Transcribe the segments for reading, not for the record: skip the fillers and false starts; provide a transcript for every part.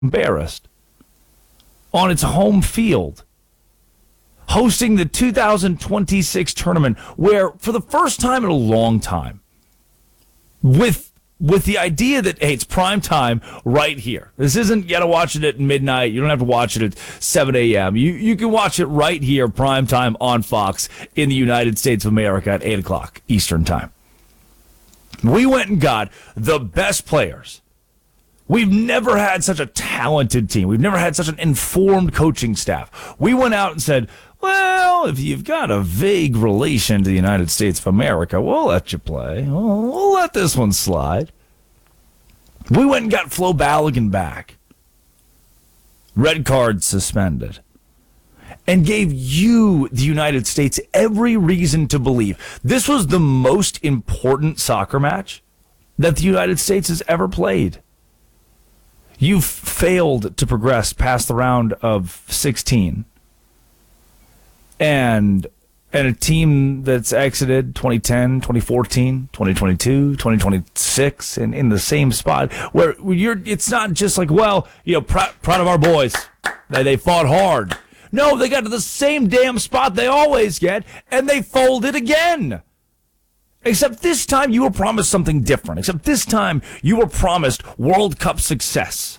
embarrassed on its home field, hosting the 2026 tournament, where for the first time in a long time, with the idea that, hey, it's prime time right here. This isn't, you got to watch it at midnight. You don't have to watch it at 7 a.m. You can watch it right here, prime time on Fox in the United States of America at 8 o'clock Eastern time. We went and got the best players. We've never had such a talented team. We've never had such an informed coaching staff. We went out and said, well, if you've got a vague relation to the United States of America, we'll let you play. We'll let this one slide. We went and got Flo Balogun back. Red card suspended. And gave you, the United States, every reason to believe this was the most important soccer match that the United States has ever played. You've failed to progress past the round of 16. And a team that's exited 2010, 2014, 2022, 2026, and in the same spot where it's not just like, well, proud of our boys. They fought hard. No, they got to the same damn spot they always get, and they folded again. Except this time you were promised something different. Except this time you were promised World Cup success.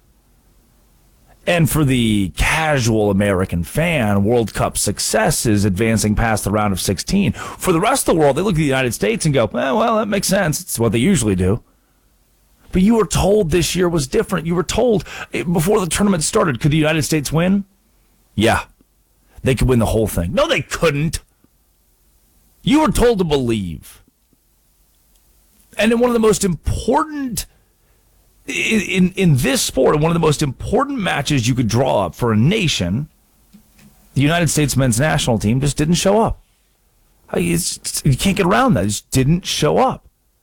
And for the casual American fan, World Cup success is advancing past the round of 16. For the rest of the world, they look at the United States and go, well, that makes sense. It's what they usually do. But you were told this year was different. You were told before the tournament started, could the United States win? Yeah. They could win the whole thing. No, they couldn't. You were told to believe. And in one of the most important, in this sport, one of the most important matches you could draw up for a nation, the United States men's national team just didn't show up. You can't get around that. It just didn't show up.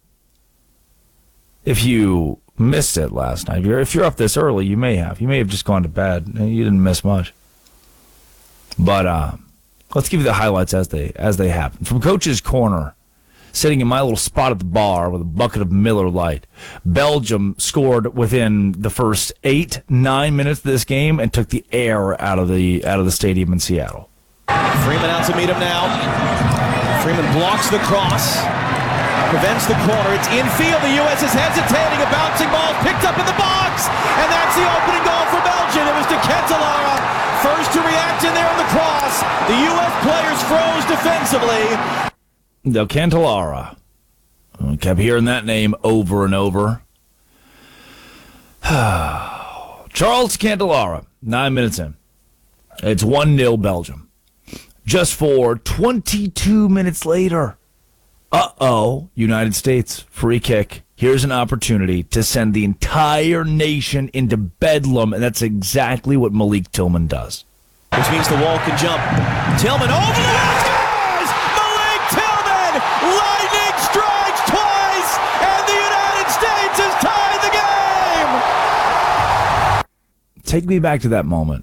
If you missed it last night, if you're up this early, you may have. You may have just gone to bed. You didn't miss much. But let's give you the highlights as they happen. From Coach's Corner, sitting in my little spot at the bar with a bucket of Miller Lite, Belgium scored within the first 8-9 minutes of this game and took the air out of the stadium in Seattle. Freeman out to meet him now. Freeman blocks the cross, prevents the corner. It's infield. The U.S. is hesitating. A bouncing ball picked up in the box, and that's the opening goal for Belgium. It was De Ketelaere, first to react in there on the cross. The U.S. players froze defensively. De Ketelaere. I kept hearing that name over and over. Charles Ketelaere, 9 minutes in. It's 1-0 Belgium. Just for 22 minutes later. United States, free kick. Here's an opportunity to send the entire nation into bedlam, and that's exactly what Malik Tillman does. Which means the wall can jump. Tillman over the wall, scores! Malik Tillman! Lightning strikes twice, and the United States has tied the game! Take me back to that moment.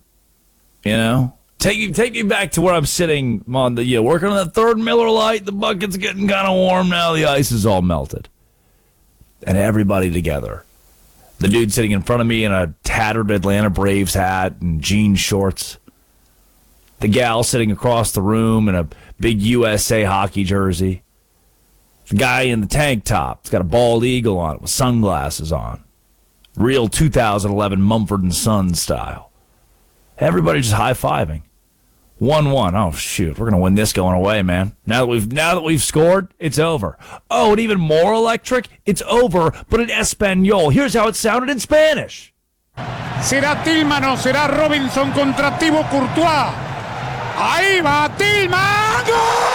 Take me back to where I'm sitting on the working on that third Miller Lite. The bucket's getting kind of warm now. The ice is all melted. And everybody together. The dude sitting in front of me in a tattered Atlanta Braves hat and jean shorts. The gal sitting across the room in a big USA hockey jersey. The guy in the tank top. He's got a bald eagle on it with sunglasses on. Real 2011 Mumford & Sons style. Everybody just high-fiving. 1-1. Oh, shoot. We're going to win this going away, man. Now that we've scored, it's over. Oh, and even more electric, it's over, but in Espanol. Here's how it sounded in Spanish. Será Tillman o será Robinson contra Thibaut Courtois. Ahí va Tillman. ¡Gol!